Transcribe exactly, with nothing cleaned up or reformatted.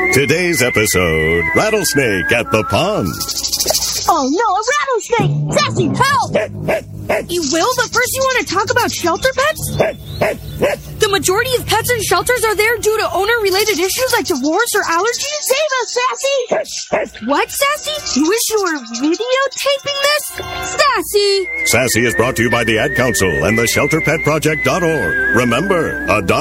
Today's episode, Rattlesnake at the Pond. Oh no, a rattlesnake! Sassy, help! You will, but first you want to talk about shelter pets? The majority of pets in shelters are there due to owner-related issues like divorce or allergies. Save us, Sassy! What, Sassy? You wish you were videotaping this? Sassy! Sassy is brought to you by the Ad Council and the shelter pet project dot org. Remember, adopt